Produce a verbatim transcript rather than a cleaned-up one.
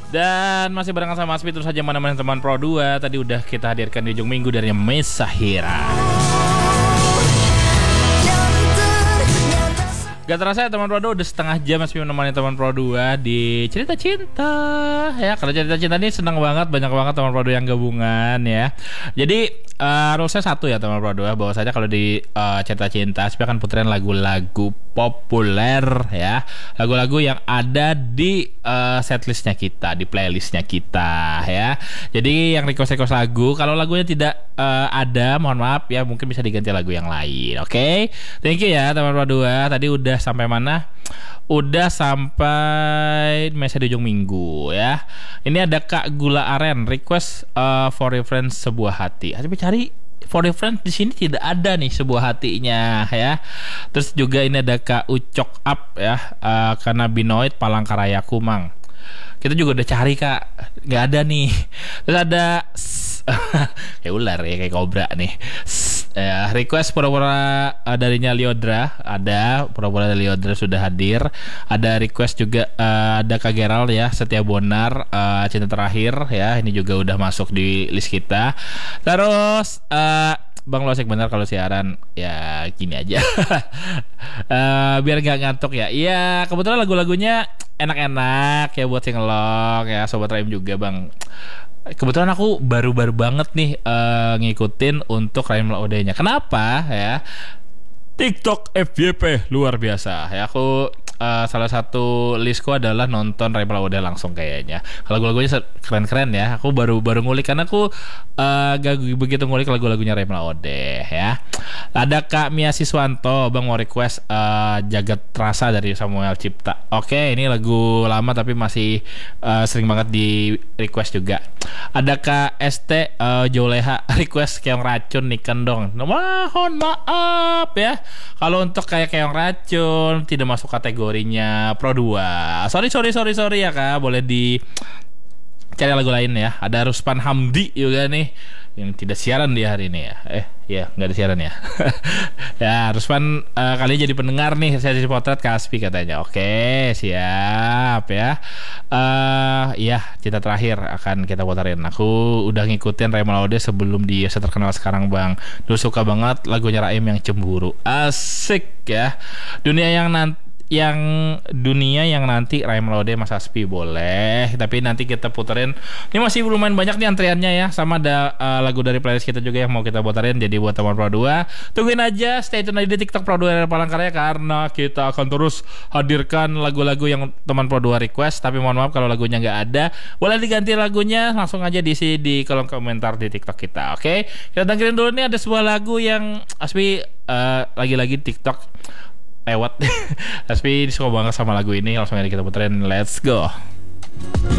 Dan masih barengan sama Aspi, terus saja mana-mana teman Pro dua. Tadi udah kita hadirkan di ujung minggu dari Mesahira. Gak terasa ya teman Pro dua, udah setengah jam Aspi menemani teman Pro dua di cerita cinta ya. Kalau cerita cinta ini senang banget, banyak banget teman Pro dua yang gabungan ya. Jadi uh, rulesnya satu ya teman Pro dua, bahwa saja kalau di uh, cerita cinta Aspi akan puterin lagu-lagu populer ya, lagu-lagu yang ada di uh, setlistnya kita, di playlistnya kita ya. Jadi yang request-request lagu, kalau lagunya tidak uh, ada, mohon maaf ya, mungkin bisa diganti lagu yang lain. Oke, okay? Thank you ya teman Pro dua. Tadi udah sampai mana? Udah sampai mesa di ujung minggu ya. Ini ada Kak Gula Aren request uh, For Reference sebuah hati. Tapi cari For Reference di sini tidak ada nih sebuah hatinya ya. Terus juga ini ada Kak Ucok Up ya, uh, Cannabinoid Palangkaraya Kumang. Kita juga udah cari Kak, nggak ada nih. Terus ada kayak ular ya, kayak kobra nih. Ya, request pura-pura uh, darinya Liodra, ada pura-pura dari Liodra sudah hadir. Ada request juga uh, ada Kak Gerald ya, Setia Bonar, uh, Cinta Terakhir ya, ini juga udah masuk di list kita. Terus uh, Bang Losek benar kalau siaran ya gini aja. uh, biar gak ngantuk ya. Iya, kebetulan lagu-lagunya enak-enak ya buat singelong ya, Sobat Raim juga Bang. Kebetulan aku baru-baru banget nih uh, ngikutin untuk Raim Laode-nya. Kenapa ya? TikTok F Y P luar biasa ya. Aku uh, salah satu listku adalah nonton Raim Laode langsung kayaknya. Kalau lagu-lagunya keren-keren ya. Aku baru baru ngulik karena aku uh, gak begitu ngulik lagu-lagunya Raim Laode ya. Ada Kak Mia Siswanto, Bang mau request uh, Jagat Rasa dari Samuel Cipta. Oke, ini lagu lama tapi masih uh, sering banget di request juga. Ada Kak S T uh, Joleha request Keong Racun Niken dong. Mohon maaf ya, kalau untuk kayak Keong Racun tidak masuk kategorinya Pro dua. Sorry sorry sorry sorry ya Kak, boleh di cari lagu lain ya. Ada Ruspan Hamdi juga nih yang tidak siaran di hari ini ya. Eh ya nggak ada siaran ya. Ya Ruspan uh, kali jadi pendengar nih sesi potret Kaspi katanya. Oke siap ya. Uh, ya Cinta Terakhir akan kita puterin. Aku udah ngikutin Raim Laode sebelum dia terkenal sekarang Bang. Dulu suka banget lagunya Raim yang Cemburu. Asik ya. Dunia yang nanti yang dunia yang nanti Raim Laode Mas Aspi boleh, tapi nanti kita puterin. Ini masih lumayan banyak nih antriannya ya. Sama ada uh, lagu dari playlist kita juga yang mau kita puterin. Jadi buat teman Pro dua, tungguin aja, stay tune di TikTok Pro dua Palangkaraya, karena kita akan terus hadirkan lagu-lagu yang teman Pro dua request. Tapi mohon maaf kalau lagunya nggak ada, boleh diganti lagunya, langsung aja diisi di kolom komentar di TikTok kita. Oke, okay? Kita dengerin dulu nih, ada sebuah lagu yang Aspi uh, lagi-lagi TikTok lewat. Tapi suka banget sama lagu ini, langsung aja kita puterin. Let's go.